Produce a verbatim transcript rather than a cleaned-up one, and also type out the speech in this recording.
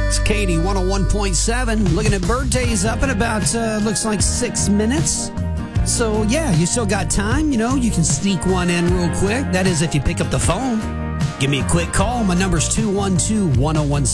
It's Katie, one oh one point seven. Looking at birthdays up in about, uh, looks like six minutes. So, yeah, you still got time. You know, you can sneak one in real quick. That is if you pick up the phone. Give me a quick call. My number's two one two, one oh one seven.